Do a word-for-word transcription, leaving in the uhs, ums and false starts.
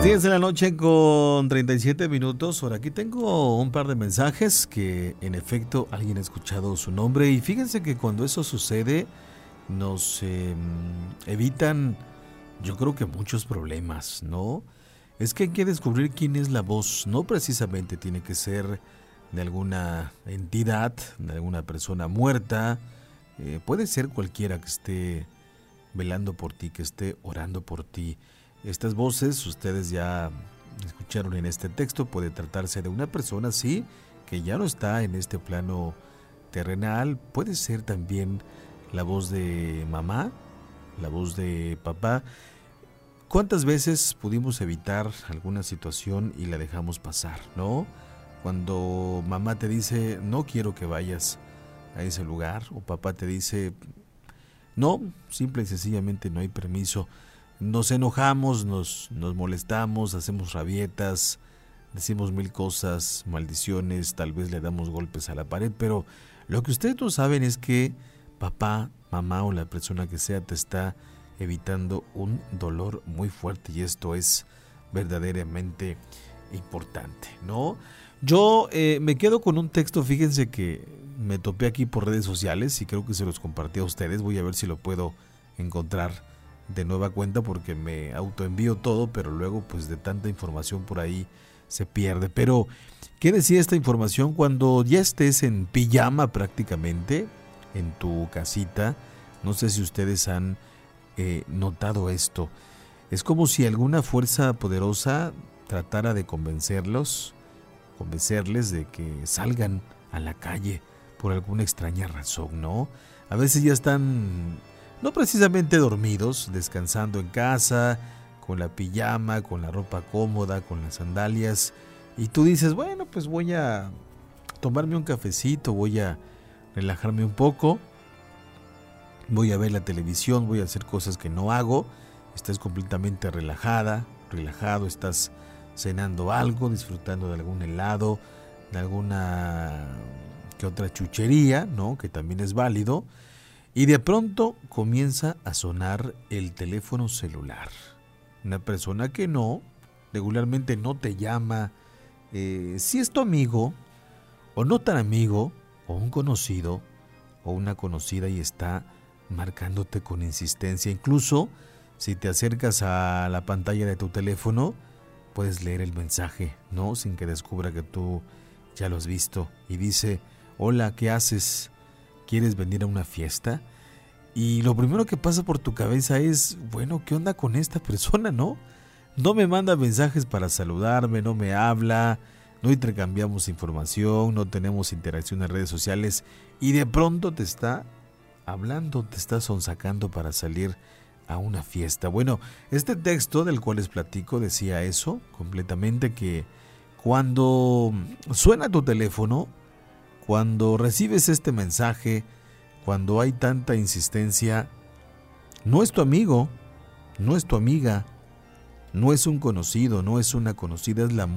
diez de la noche con treinta y siete minutos. Por aquí tengo un par de mensajes que en efecto alguien ha escuchado su nombre. Y fíjense que cuando eso sucede nos eh, evitan, yo creo que muchos problemas, ¿no? Es que hay que descubrir quién es la voz. No precisamente tiene que ser de alguna entidad, de alguna persona muerta. Eh, puede ser cualquiera que esté velando por ti, que esté orando por ti. Estas voces, ustedes ya escucharon en este texto, puede tratarse de una persona, sí, que ya no está en este plano terrenal. Puede ser también la voz de mamá, la voz de papá. ¿Cuántas veces pudimos evitar alguna situación y la dejamos pasar, no? Cuando mamá te dice, no quiero que vayas a ese lugar, o papá te dice, no, simple y sencillamente no hay permiso. Nos enojamos, nos, nos molestamos, hacemos rabietas, decimos mil cosas, maldiciones, tal vez le damos golpes a la pared, pero lo que ustedes no saben es que papá, mamá o la persona que sea te está evitando un dolor muy fuerte, y esto es verdaderamente importante, ¿no? Yo eh, me quedo con un texto, fíjense que me topé aquí por redes sociales y creo que se los compartí a ustedes. Voy a ver si lo puedo encontrar de nueva cuenta porque me autoenvío todo, pero luego pues de tanta información por ahí se pierde. Pero, ¿qué decía esta información? Cuando ya estés en pijama prácticamente en tu casita, no sé si ustedes han eh, notado esto, es como si alguna fuerza poderosa tratara de convencerlos, convencerles de que salgan a la calle por alguna extraña razón, ¿no? A veces ya están no precisamente dormidos, descansando en casa, con la pijama, con la ropa cómoda, con las sandalias, y tú dices, bueno, pues voy a tomarme un cafecito, voy a relajarme un poco, voy a ver la televisión, voy a hacer cosas que no hago. Estás completamente relajada, relajado, estás cenando algo, disfrutando de algún helado, de alguna que otra chuchería, ¿no? Que también es válido. Y de pronto comienza a sonar el teléfono celular. Una persona que no, regularmente no te llama, eh, si es tu amigo, o no tan amigo, o un conocido, o una conocida, y está marcándote con insistencia. Incluso si te acercas a la pantalla de tu teléfono, puedes leer el mensaje, ¿no? Sin que descubra que tú ya lo has visto. Y dice, hola, ¿qué haces? ¿Quieres venir a una fiesta? Y lo primero que pasa por tu cabeza es, bueno, ¿qué onda con esta persona, no? No me manda mensajes para saludarme, no me habla, no intercambiamos información, no tenemos interacción en redes sociales, y de pronto te está hablando, te está sonsacando para salir a una fiesta. Bueno, este texto del cual les platico decía eso, completamente, que cuando suena tu teléfono, cuando recibes este mensaje, cuando hay tanta insistencia, no es tu amigo, no es tu amiga, no es un conocido, no es una conocida, es la